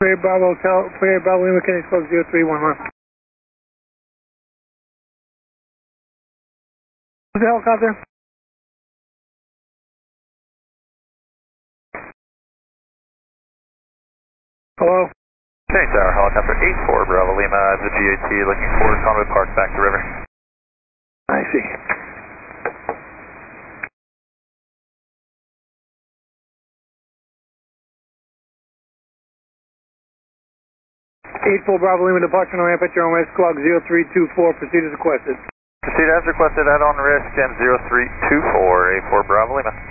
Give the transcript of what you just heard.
Prayer Bravo Lima, Kennedy Club 0311. Who's the helicopter? Hello? Kenny Tower, helicopter 84 Bravo Lima, the GAT looking for Conway Park back to river. I see. Eight-4 Bravo Lima, departure on ramp at your own risk, log 0324, proceed as requested. Proceed as requested, add on risk and 0324, 84 Bravo Lima.